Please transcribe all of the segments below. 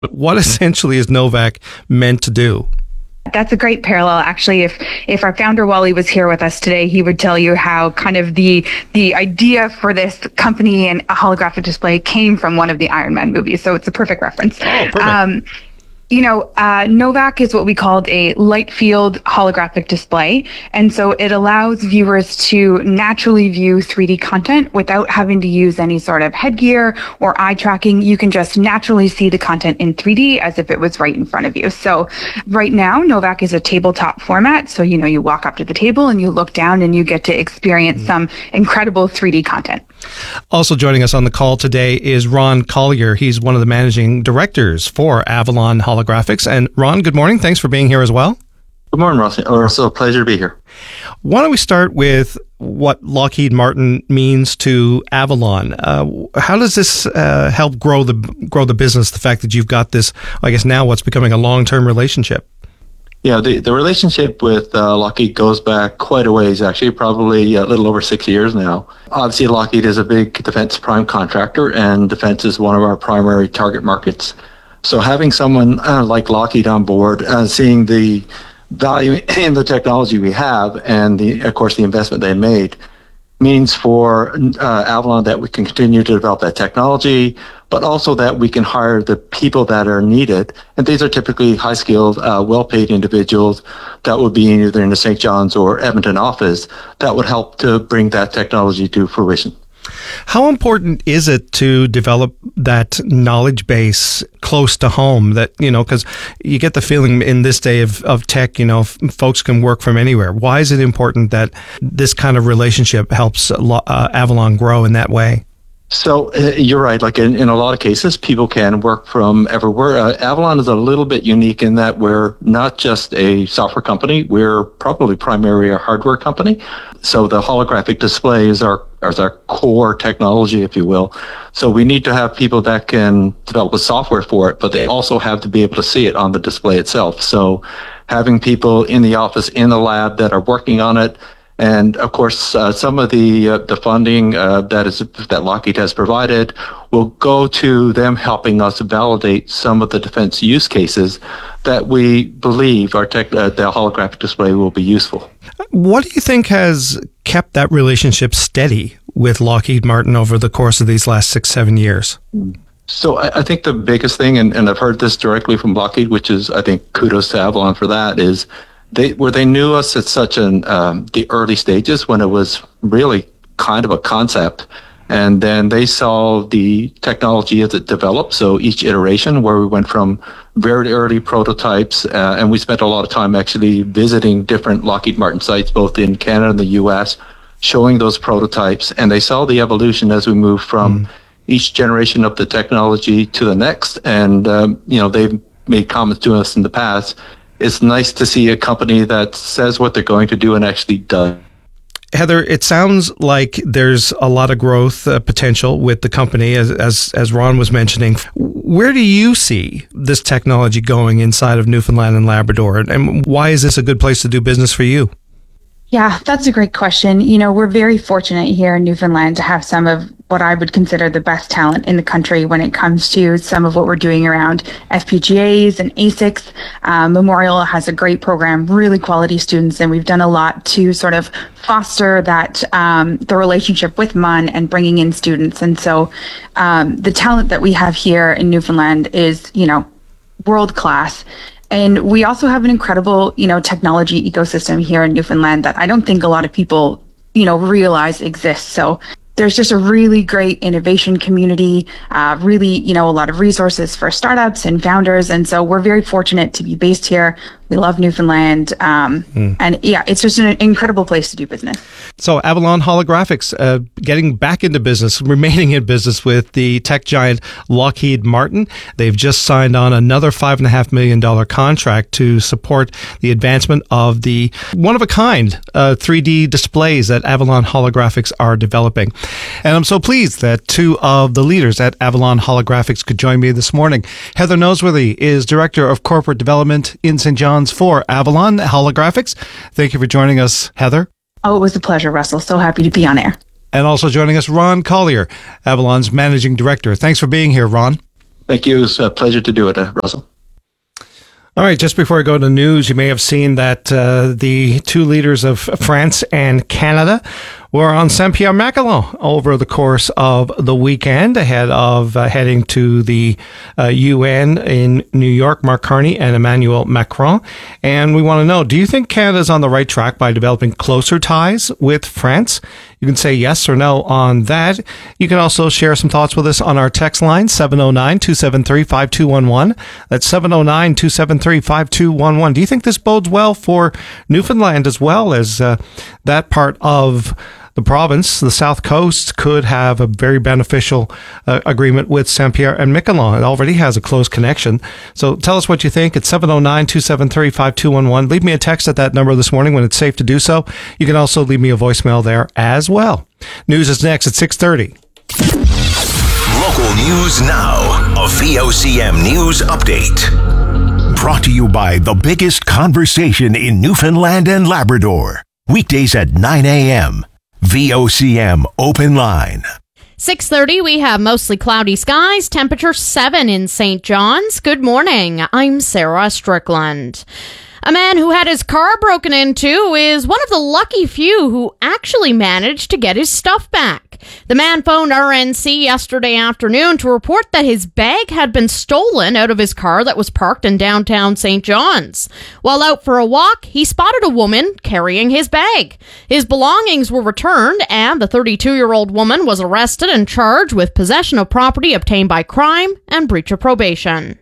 But what essentially is Novak meant to do? That's a great parallel. Actually, if our founder Wally was here with us today, he would tell you how kind of the idea for this company and a holographic display came from one of the Iron Man movies. So it's a perfect reference. Oh, perfect. Novak is what we called a light field holographic display. And so it allows viewers to naturally view 3D content without having to use any sort of headgear or eye tracking. You can just naturally see the content in 3D as if it was right in front of you. So right now, Novak is a tabletop format. So, you walk up to the table and you look down and you get to experience some incredible 3D content. Also joining us on the call today is Ron Collier. He's one of the managing directors for Avalon Holographics. And Ron, good morning. Thanks for being here as well. Good morning, Rossi. Also a pleasure to be here. Why don't we start with what Lockheed Martin means to Avalon? How does this help grow the business, the fact that you've got this, I guess now what's becoming a long-term relationship? Yeah, the relationship with Lockheed goes back quite a ways, actually, probably a little over 6 years now. Obviously, Lockheed is a big defense prime contractor, and defense is one of our primary target markets. So having someone like Lockheed on board, seeing the value in the technology we have, and of course the investment they made, means for Avalon that we can continue to develop that technology, but also that we can hire the people that are needed. And these are typically high-skilled, well-paid individuals that would be either in the St. John's or Edmonton office that would help to bring that technology to fruition. How important is it to develop that knowledge base close to home that, because you get the feeling in this day of tech, folks can work from anywhere. Why is it important that this kind of relationship helps Avalon grow in that way? So you're right. Like in a lot of cases, people can work from everywhere. Avalon is a little bit unique in that we're not just a software company. We're probably primarily a hardware company. So the holographic display is our core technology, if you will. So we need to have people that can develop the software for it, but they also have to be able to see it on the display itself. So having people in the office, in the lab that are working on it. And of course, some of the funding that Lockheed has provided will go to them helping us validate some of the defense use cases that we believe the holographic display will be useful. What do you think has kept that relationship steady with Lockheed Martin over the course of these last 6-7 years? So I think the biggest thing, and I've heard this directly from Lockheed, which is, I think, kudos to Avalon for that, is they knew us at such the early stages when it was really kind of a concept. And then they saw the technology as it developed. So each iteration where we went from very early prototypes, and we spent a lot of time actually visiting different Lockheed Martin sites, both in Canada and the US, showing those prototypes. And they saw the evolution as we moved from each generation of the technology to the next. And, they've made comments to us in the past. It's nice to see a company that says what they're going to do and actually does. Heather, it sounds like there's a lot of growth potential with the company, as Ron was mentioning. Where do you see this technology going inside of Newfoundland and Labrador? And why is this a good place to do business for you? Yeah, that's a great question. We're very fortunate here in Newfoundland to have some of what I would consider the best talent in the country when it comes to some of what we're doing around FPGAs and ASICs. Memorial has a great program, really quality students, and we've done a lot to sort of foster that the relationship with MUN and bringing in students. And so the talent that we have here in Newfoundland is, world class. And we also have an incredible, technology ecosystem here in Newfoundland that I don't think a lot of people, realize exists. So there's just a really great innovation community, really, a lot of resources for startups and founders. And so we're very fortunate to be based here. We love Newfoundland. And yeah, it's just an incredible place to do business. So Avalon Holographics, getting back into business, remaining in business with the tech giant Lockheed Martin. They've just signed on another $5.5 million contract to support the advancement of the one-of-a-kind 3D displays that Avalon Holographics are developing. And I'm so pleased that two of the leaders at Avalon Holographics could join me this morning. Heather Noseworthy is Director of Corporate Development in St. John's for Avalon Holographics. Thank you for joining us, Heather. Oh, it was a pleasure, Russell. So happy to be on air. And also joining us, Ron Collier, Avalon's Managing Director. Thanks for being here, Ron. Thank you. It was a pleasure to do it, Russell. All right, just before I go to news, you may have seen that the two leaders of France and Canada were on Saint-Pierre-Miquelon over the course of the weekend ahead of heading to the UN in New York, Mark Carney and Emmanuel Macron. And we want to know, do you think Canada's on the right track by developing closer ties with France? You can say yes or no on that. You can also share some thoughts with us on our text line, 709-273-5211. That's 709-273-5211. Do you think this bodes well for Newfoundland as well as that part of the province, the South Coast, could have a very beneficial agreement with Saint-Pierre and Miquelon? It already has a close connection. So tell us what you think at 709-273-5211. Leave me a text at that number this morning when it's safe to do so. You can also leave me a voicemail there as well. News is next at 6:30. Local news now. A VOCM news update. Brought to you by the biggest conversation in Newfoundland and Labrador. Weekdays at 9 a.m. VOCM Open Line. 6:30, we have mostly cloudy skies, temperature 7 in St. John's. Good morning. I'm Sarah Strickland. A man who had his car broken into is one of the lucky few who actually managed to get his stuff back. The man phoned RNC yesterday afternoon to report that his bag had been stolen out of his car that was parked in downtown St. John's. While out for a walk, he spotted a woman carrying his bag. His belongings were returned, and the 32-year-old woman was arrested and charged with possession of property obtained by crime and breach of probation.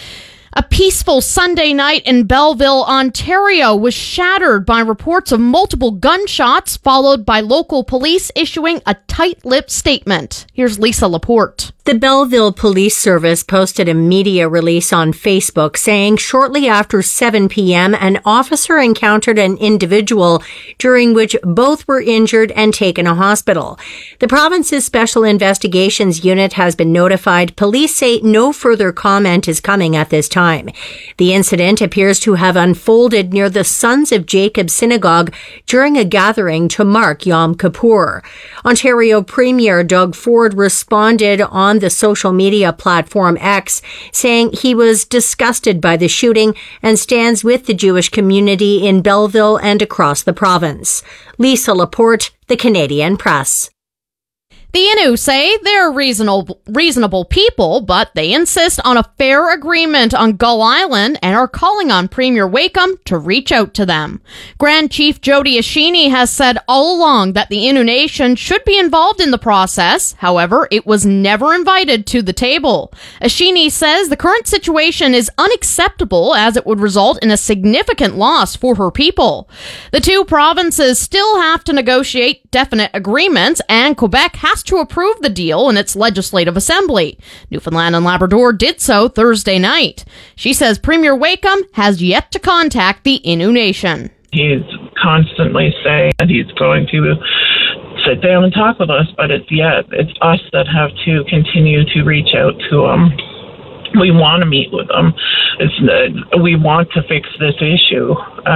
A peaceful Sunday night in Belleville, Ontario was shattered by reports of multiple gunshots, followed by local police issuing a tight-lipped statement. Here's Lisa Laporte. The Belleville Police Service posted a media release on Facebook saying shortly after 7 p.m., an officer encountered an individual during which both were injured and taken to hospital. The province's Special Investigations Unit has been notified. Police say no further comment is coming at this time. The incident appears to have unfolded near the Sons of Jacob Synagogue during a gathering to mark Yom Kippur. Ontario Premier Doug Ford responded on the social media platform X, saying he was disgusted by the shooting and stands with the Jewish community in Belleville and across the province. Lisa Laporte, The Canadian Press. The Innu say they're reasonable people, but they insist on a fair agreement on Gull Island and are calling on Premier Wakeham to reach out to them. Grand Chief Jody Ashini has said all along that the Innu Nation should be involved in the process. However, it was never invited to the table. Ashini says the current situation is unacceptable as it would result in a significant loss for her people. The two provinces still have to negotiate definite agreements, and Quebec has to approve the deal in its legislative assembly. Newfoundland and Labrador did so Thursday night. She says Premier Wakeham has yet to contact the Innu Nation. He's constantly saying that he's going to sit down and talk with us, but it's us that have to continue to reach out to him. We want to meet with them. We want to fix this issue.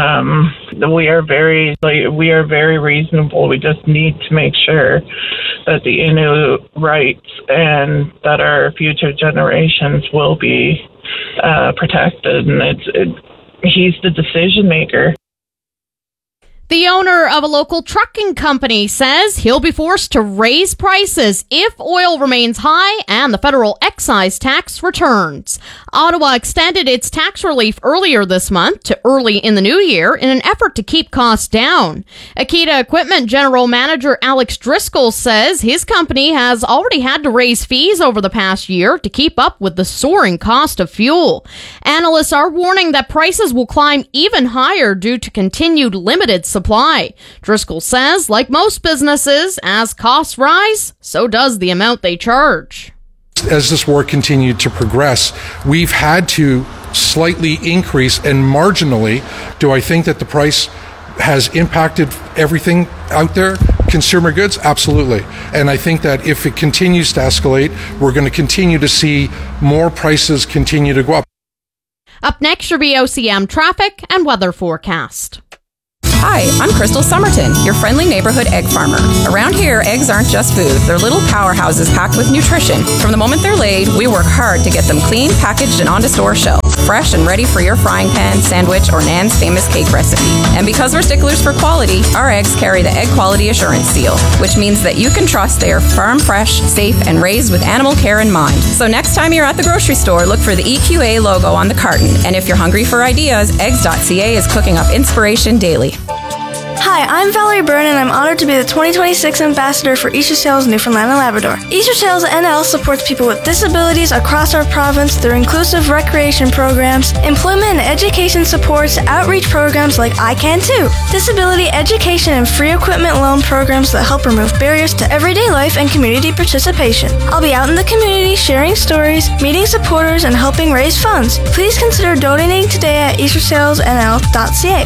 We are very reasonable. We just need to make sure that the Innu rights and that our future generations will be protected. And he's the decision maker. The owner of a local trucking company says he'll be forced to raise prices if oil remains high and the federal excise tax returns. Ottawa extended its tax relief earlier this month to early in the new year in an effort to keep costs down. Akita Equipment General Manager Alex Driscoll says his company has already had to raise fees over the past year to keep up with the soaring cost of fuel. Analysts are warning that prices will climb even higher due to continued limited supply. Driscoll says, like most businesses, as costs rise, so does the amount they charge. As this war continued to progress, we've had to slightly increase, and marginally, do I think that the price has impacted everything out there? Consumer goods? Absolutely. And I think that if it continues to escalate, we're going to continue to see more prices continue to go up. Up next, your VOCM traffic and weather forecast. Hi, I'm Crystal Somerton, your friendly neighborhood egg farmer. Around here, eggs aren't just food. They're little powerhouses packed with nutrition. From the moment they're laid, we work hard to get them clean, packaged, and onto store shelves, fresh and ready for your frying pan, sandwich, or Nan's famous cake recipe. And because we're sticklers for quality, our eggs carry the Egg Quality Assurance Seal, which means that you can trust they are farm fresh, safe, and raised with animal care in mind. So next time you're at the grocery store, look for the EQA logo on the carton. And if you're hungry for ideas, eggs.ca is cooking up inspiration daily. Hi, I'm Valerie Byrne, and I'm honored to be the 2026 ambassador for Easter Sales Newfoundland and Labrador. Easter Sales NL supports people with disabilities across our province through inclusive recreation programs, employment and education supports, outreach programs like I Can Too, disability education and free equipment loan programs that help remove barriers to everyday life and community participation. I'll be out in the community sharing stories, meeting supporters, and helping raise funds. Please consider donating today at eastersalesnl.ca.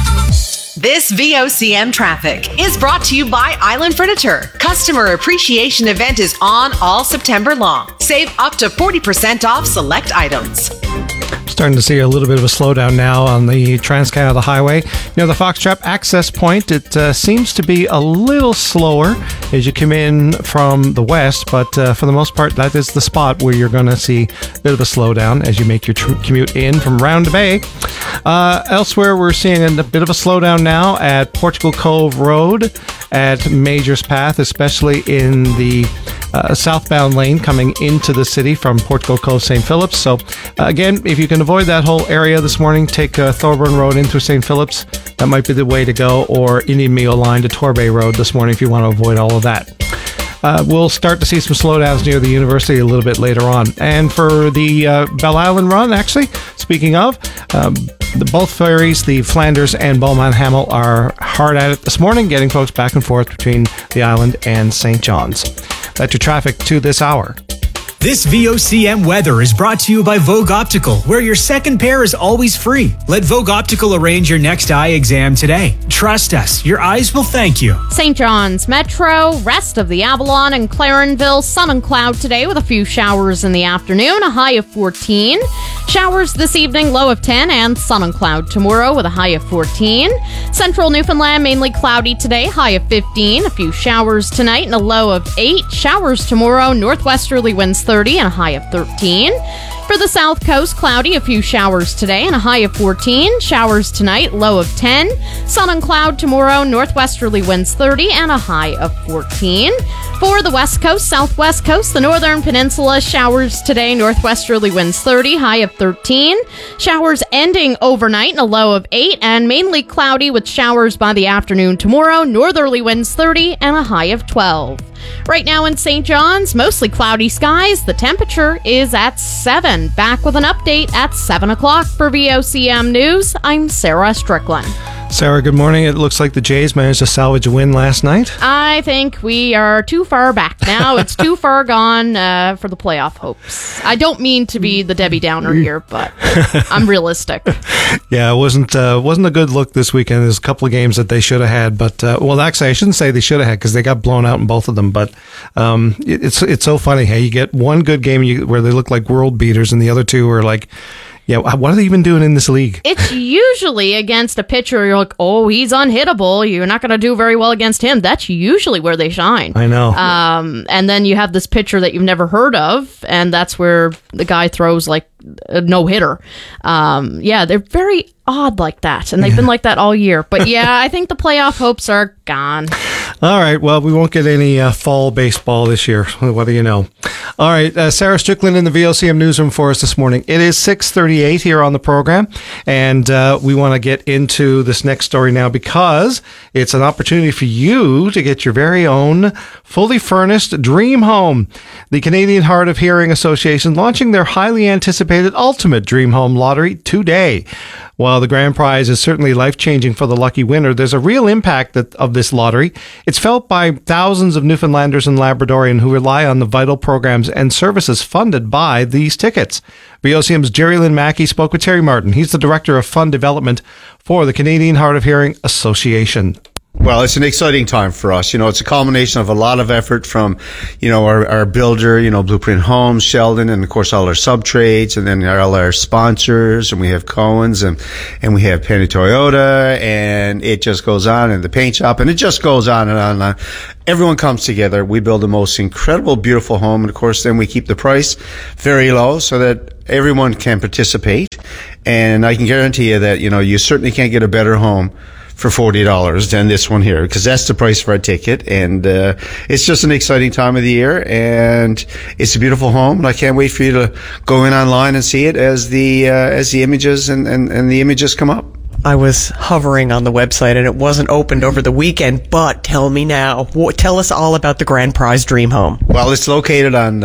This VOCM traffic is brought to you by Island Furniture. Customer Appreciation Event is on all September long. Save up to 40% off select items. Starting to see a little bit of a slowdown now on the Trans-Canada Highway. Near the Foxtrap access point, it seems to be a little slower as you come in from the west, but for the most part, that is the spot where you're going to see a bit of a slowdown as you make your commute in from Round Bay. Elsewhere, we're seeing a bit of a slowdown now at Portugal Cove Road, at Majors Path, especially in the southbound lane coming into the city from Portugal Cove St. Phillips. So again, if you can avoid that whole area this morning, take Thorburn Road in through St. Phillips. That might be the way to go, or Indian Meal line to Torbay Road this morning if you want to avoid all of that. We'll start to see some slowdowns near the university a little bit later on. And for the Bell Island run, actually, speaking of, both ferries, the Flanders and Beaumont Hamel, are hard at it this morning, getting folks back and forth between the island and St. John's. That's your traffic to this hour. This VOCM weather is brought to you by Vogue Optical, where your second pair is always free. Let Vogue Optical arrange your next eye exam today. Trust us, your eyes will thank you. St. John's Metro, rest of the Avalon and Clarenville, sun and cloud today with a few showers in the afternoon, a high of 14. Showers this evening, low of 10, and sun and cloud tomorrow with a high of 14. Central Newfoundland, mainly cloudy today, high of 15. A few showers tonight and a low of 8. Showers tomorrow, northwesterly winds 30 and a high of 13. For the South Coast, cloudy, a few showers today and a high of 14. Showers tonight, low of 10. Sun and cloud tomorrow, northwesterly winds 30 and a high of 14. For the West Coast, Southwest Coast, the Northern Peninsula, showers today, northwesterly winds 30, high of 13. Showers ending overnight and a low of 8, and mainly cloudy with showers by the afternoon tomorrow, northerly winds 30 and a high of 12. Right now in St. John's, mostly cloudy skies. The temperature is at 7. Back with an update at 7 o'clock for VOCM News. I'm Sarah Strickland. Sarah, good morning. It looks like the Jays managed to salvage a win last night. I think we are too far back now. It's too far gone for the playoff hopes. I don't mean to be the Debbie Downer here, but I'm realistic. Yeah, it wasn't a good look this weekend. There's a couple of games that they should have had, but well, actually, I shouldn't say they should have had because they got blown out in both of them. But it's so funny. Hey, you get one good game where they look like world beaters, and the other two are like, yeah, what are they even doing in this league? It's usually against a pitcher. You're like, oh, he's unhittable. You're not going to do very well against him. That's usually where they shine. I know. And then you have this pitcher that you've never heard of, and that's where the guy throws like a no-hitter. Yeah, they're very odd like that, and they've been like that all year. But yeah, I think the playoff hopes are gone. All right, well, we won't get any fall baseball this year. What do you know? All right, Sarah Strickland in the VOCM newsroom for us this morning. It is 6:38 here on the program, and we want to get into this next story now because it's an opportunity for you to get your very own fully furnished dream home. The Canadian Hard of Hearing Association launching their highly anticipated Ultimate Dream Home Lottery today. While the grand prize is certainly life-changing for the lucky winner, there's a real impact of this lottery. It's felt by thousands of Newfoundlanders and Labradorian who rely on the vital programs and services funded by these tickets. VOCM's Jerry Lynn Mackey spoke with Terry Martin. He's the Director of Fund Development for the Canadian Hard of Hearing Association. Well, it's an exciting time for us. It's a culmination of a lot of effort from, our builder, Blueprint Homes, Sheldon, and of course all our sub-trades, and then all our sponsors, and we have Cohen's, and we have Penny Toyota, and it just goes on, and the paint shop, and it just goes on and on and on. Everyone comes together. We build the most incredible, beautiful home, and of course then we keep the price very low so that everyone can participate. And I can guarantee you that, you certainly can't get a better home for $40 than this one here, because that's the price for a ticket. And it's just an exciting time of the year, and it's a beautiful home, and I can't wait for you to go in online and see it as the images and the images come up. I was hovering on the website and it wasn't opened over the weekend, but tell me now, tell us all about the Grand Prize Dream Home. Well, it's located on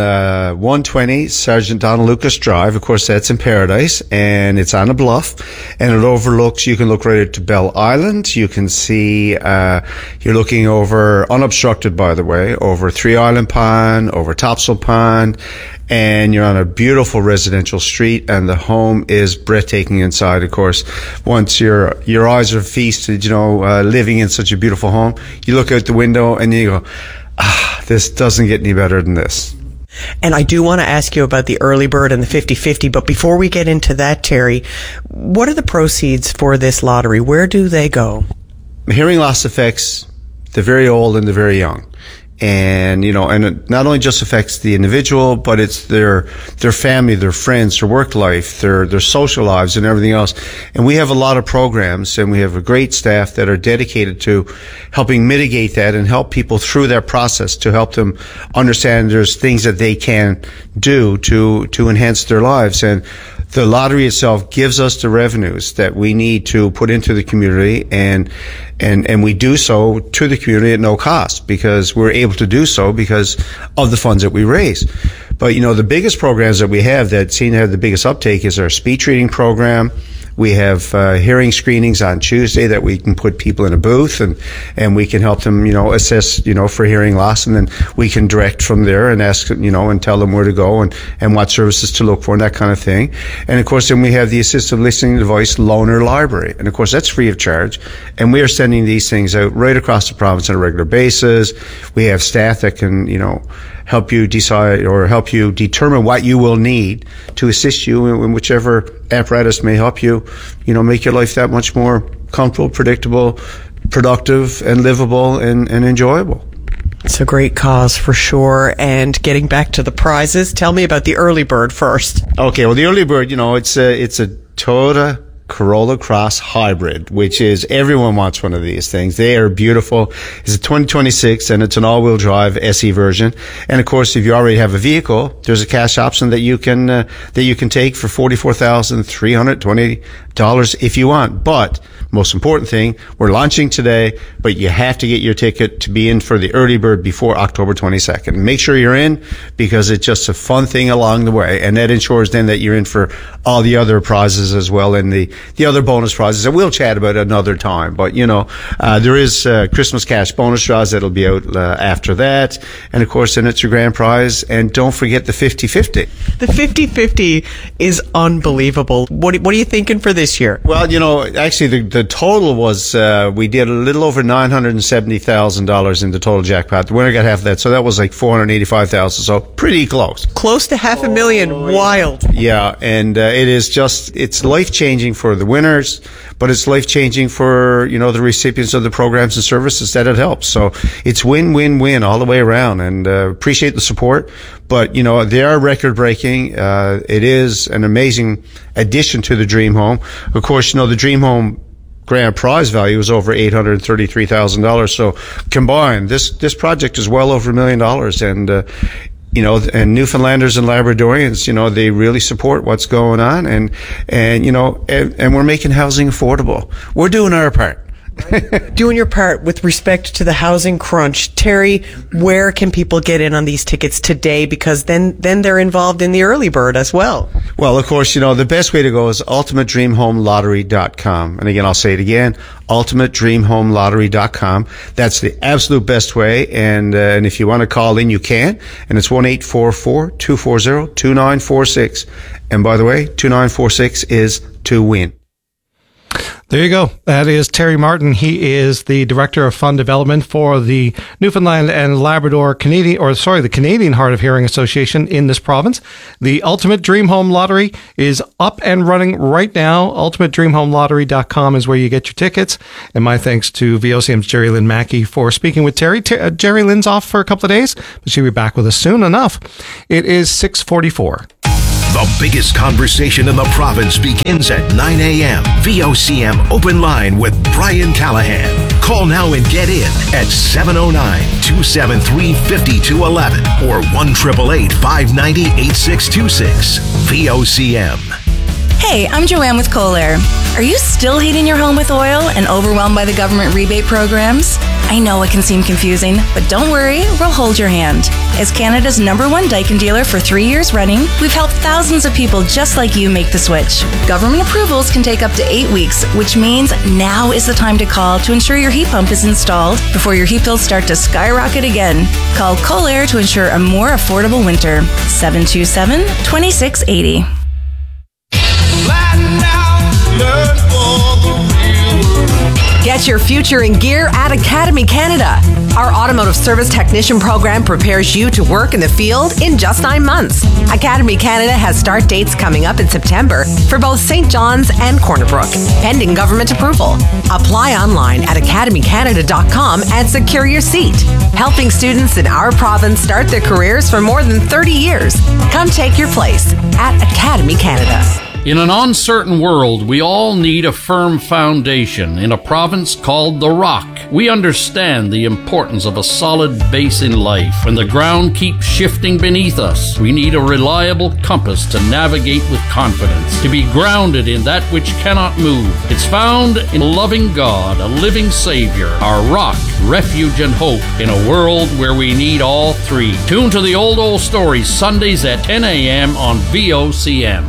120 Sergeant Donald Lucas Drive. Of course, that's in Paradise, and it's on a bluff, and it overlooks, you can look right to Bell Island. You can see, you're looking over, unobstructed by the way, over Three Island Pond, over Topsail Pond, and you're on a beautiful residential street, and the home is breathtaking inside. Of course, once your eyes are feasted, living in such a beautiful home, you look out the window and you go, this doesn't get any better than this. And I do want to ask you about the early bird and the 50/50, but before we get into that, Terry, what are the proceeds for this lottery? Where do they go? Hearing loss affects the very old and the very young. And, and it not only just affects the individual, but it's their family, their friends, their work life, their social lives and everything else. And we have a lot of programs, and we have a great staff that are dedicated to helping mitigate that and help people through that process, to help them understand there's things that they can do to enhance their lives. And the lottery itself gives us the revenues that we need to put into the community, and we do so to the community at no cost, because we're able to do so because of the funds that we raise. But, the biggest programs that we have that seem to have the biggest uptake is our speech reading program. We have hearing screenings on Tuesday that we can put people in a booth, and we can help them, assess, for hearing loss, and then we can direct from there and ask, and tell them where to go and what services to look for and that kind of thing. And of course, then we have the assistive listening device loaner library, and of course that's free of charge. And we are sending these things out right across the province on a regular basis. We have staff that can, help you decide or help you determine what you will need to assist you in whichever apparatus may help you, make your life that much more comfortable, predictable, productive, and livable and enjoyable. It's a great cause for sure. And getting back to the prizes, tell me about the early bird first. Okay, well, the early bird, it's a Toyota Corolla Cross Hybrid, which is, everyone wants one of these things. They are beautiful. It's a 2026, and it's an all-wheel drive SE version. And of course, if you already have a vehicle, there's a cash option that you can take for $44,320 if you want. But most important thing, we're launching today, but you have to get your ticket to be in for the early bird before October 22nd. Make sure you're in, because it's just a fun thing along the way, and that ensures then that you're in for all the other prizes as well, and the other bonus prizes that we'll chat about another time. But there is Christmas cash bonus draws that'll be out after that, and of course then it's your grand prize. And don't forget the 50/50. The 50/50 is unbelievable. What are you thinking for this year? Well, actually the total was we did a little over $970,000 in the total jackpot. The winner got half of that, so that was like $485,000. So pretty close. Close to $500,000. Wild. Yeah, and it's life-changing for the winners, but it's life-changing for, the recipients of the programs and services that it helps. So it's win-win-win all the way around, and appreciate the support. But, they are record-breaking. It is an amazing addition to the Dream Home. Of course, the Dream Home grand prize value is over $833,000. So combined, this project is well over $1 million. And, and Newfoundlanders and Labradorians, they really support what's going on, and we're making housing affordable. We're doing our part. Doing your part with respect to the housing crunch. Terry, where can people get in on these tickets today? Because then they're involved in the early bird as well. Well, of course, the best way to go is ultimatedreamhomelottery.com. And again, I'll say it again, ultimatedreamhomelottery.com. That's the absolute best way. And if you want to call in, you can. And it's 1-844-240-2946. And by the way, 2946 is to win. There you go. That is Terry Martin. He is the Director of Fund Development for the Newfoundland and Labrador the Canadian Hard of Hearing Association in this province. The Ultimate Dream Home Lottery is up and running right now. UltimateDreamHomeLottery.com is where you get your tickets. And my thanks to VOCM's Jerry Lynn Mackey for speaking with Terry. Jerry Lynn's off for a couple of days, but she'll be back with us soon enough. It is 6:44. The biggest conversation in the province begins at 9 a.m. VOCM Open Line with Brian Callahan. Call now and get in at 709-273-5211 or 1-888-590-8626. VOCM. Hey, I'm Joanne with Kohler. Are you still heating your home with oil and overwhelmed by the government rebate programs? I know it can seem confusing, but don't worry, we'll hold your hand. As Canada's #1 Daikin dealer for 3 years running, we've helped thousands of people just like you make the switch. Government approvals can take up to 8 weeks, which means now is the time to call to ensure your heat pump is installed before your heat bills start to skyrocket again. Call Kohler to ensure a more affordable winter. 727-2680. Get your future in gear at Academy Canada. Our automotive service technician program prepares you to work in the field in just 9 months. Academy Canada has start dates coming up in September for both St. John's and Corner Brook, pending government approval. Apply online at academycanada.com and secure your seat. Helping students in our province start their careers for more than 30 years. Come take your place at Academy Canada. In an uncertain world, we all need a firm foundation in a province called the Rock. We understand the importance of a solid base in life. When the ground keeps shifting beneath us, we need a reliable compass to navigate with confidence, to be grounded in that which cannot move. It's found in a loving God, a living Savior, our rock, refuge, and hope in a world where we need all three. Tune to the Old Stories Sundays at 10 a.m. on VOCM.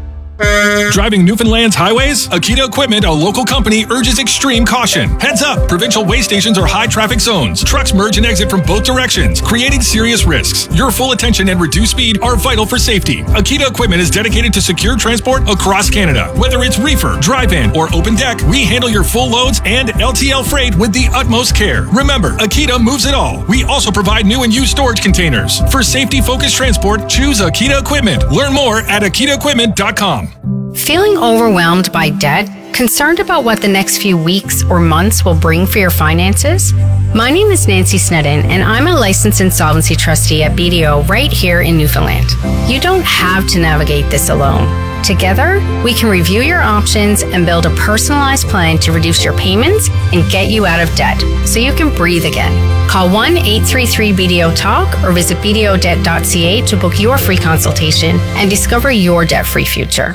Driving Newfoundland's highways? Akita Equipment, a local company, urges extreme caution. Heads up! Provincial way stations are high-traffic zones. Trucks merge and exit from both directions, creating serious risks. Your full attention and reduced speed are vital for safety. Akita Equipment is dedicated to secure transport across Canada. Whether it's reefer, drive-in, or open deck, we handle your full loads and LTL freight with the utmost care. Remember, Akita moves it all. We also provide new and used storage containers. For safety-focused transport, choose Akita Equipment. Learn more at akitaequipment.com. Feeling overwhelmed by debt? Concerned about what the next few weeks or months will bring for your finances? My name is Nancy Snedden, and I'm a licensed insolvency trustee at BDO right here in Newfoundland. You don't have to navigate this alone. Together, we can review your options and build a personalized plan to reduce your payments and get you out of debt so you can breathe again. Call 1-833-BDO-TALK or visit bdodebt.ca to book your free consultation and discover your debt-free future.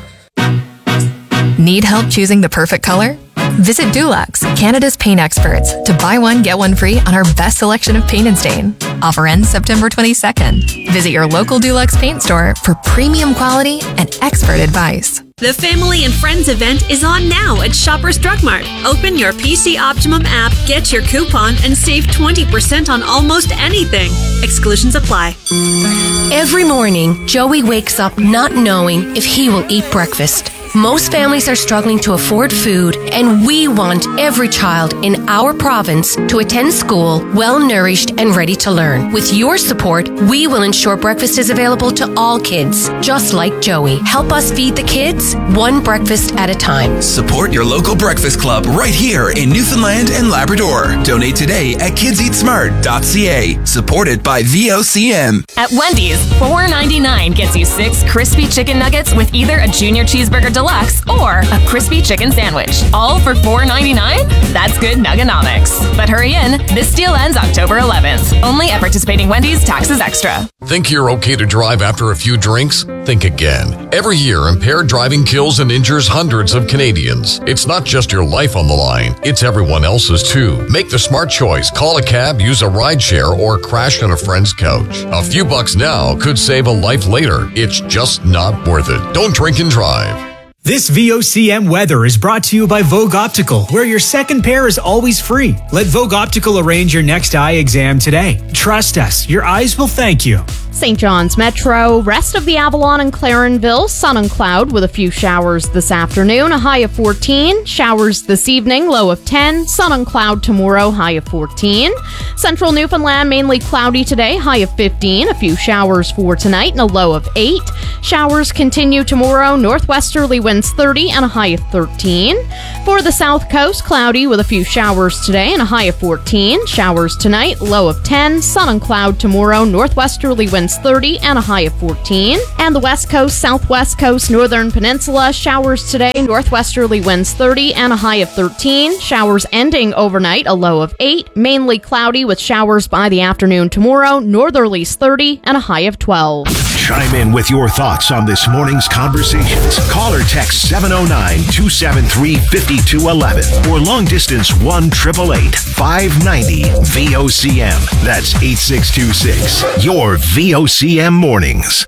Need help choosing the perfect color? Visit Dulux, Canada's paint experts, to buy one, get one free on our best selection of paint and stain. Offer ends September 22nd. Visit your local Dulux paint store for premium quality and expert advice. The Family and Friends event is on now at Shoppers Drug Mart. Open your PC Optimum app, get your coupon, and save 20% on almost anything. Exclusions apply. Every morning, Joey wakes up not knowing if he will eat breakfast. Most families are struggling to afford food, and we want every child in our province to attend school well-nourished and ready to learn. With your support, we will ensure breakfast is available to all kids, just like Joey. Help us feed the kids, one breakfast at a time. Support your local breakfast club right here in Newfoundland and Labrador. Donate today at kidseatsmart.ca. Supported by VOCM. At Wendy's, $4.99 gets you 6 crispy chicken nuggets with either a junior cheeseburger deluxe or a crispy chicken sandwich. All for $4.99? That's good nuggonomics. But hurry in, this deal ends October 11th. Only at participating Wendy's, taxes extra. Think you're okay to drive after a few drinks? Think again. Every year, impaired driving kills and injures hundreds of Canadians. It's not just your life on the line, it's everyone else's too. Make the smart choice. Call a cab, use a rideshare, or crash on a friend's couch. A few bucks now could save a life later. It's just not worth it. Don't drink and drive. This VOCM weather is brought to you by Vogue Optical, where your second pair is always free. Let Vogue Optical arrange your next eye exam today. Trust us, your eyes will thank you. St. John's Metro, rest of the Avalon and Clarenville, sun and cloud with a few showers this afternoon, a high of 14. Showers this evening, low of 10. Sun and cloud tomorrow, high of 14. Central Newfoundland, mainly cloudy today, high of 15. A few showers for tonight and a low of 8. Showers continue tomorrow, northwesterly winds 30 and a high of 13. For the South Coast, cloudy with a few showers today and a high of 14. Showers tonight, low of 10. Sun and cloud tomorrow, northwesterly winds 30 and a high of 14. And the West Coast, Southwest Coast, Northern Peninsula, showers today, northwesterly winds 30 and a high of 13. Showers ending overnight, a low of 8. Mainly cloudy with showers by the afternoon tomorrow, northerlies 30 and a high of 12. Chime in with your thoughts on this morning's conversations. Call or text 709-273-5211 or long distance 1-888-590-VOCM. That's 8626. Your VOCM mornings.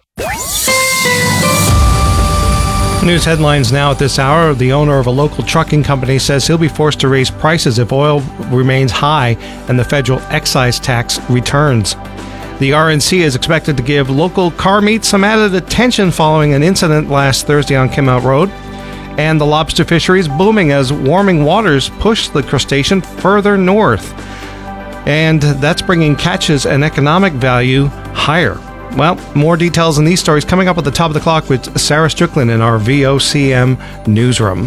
News headlines now at this hour. The owner of a local trucking company says he'll be forced to raise prices if oil remains high and the federal excise tax returns. The RNC is expected to give local car meet some added attention following an incident last Thursday on Kinmount Road. And the lobster fishery is booming as warming waters push the crustacean further north. And that's bringing catches and economic value higher. Well, more details on these stories coming up at the top of the clock with Sarah Strickland in our VOCM newsroom.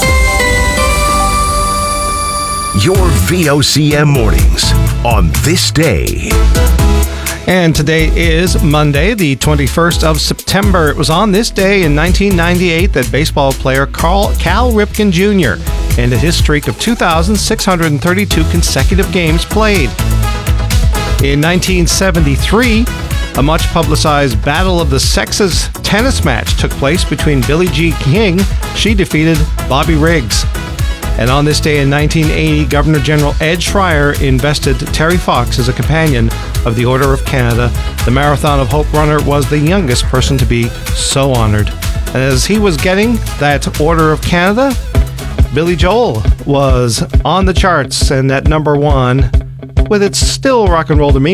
Your VOCM mornings on this day. And today is Monday, the 21st of September. It was on this day in 1998 that baseball player Cal Ripken Jr. ended his streak of 2,632 consecutive games played. In 1973, a much-publicized Battle of the Sexes tennis match took place between Billie Jean King. She defeated Bobby Riggs. And on this day in 1980, Governor General Ed Schreier invested Terry Fox as a companion of the Order of Canada. The Marathon of Hope runner was the youngest person to be so honored. And as he was getting that Order of Canada, Billy Joel was on the charts and at number 1 with It's Still Rock and Roll to Me.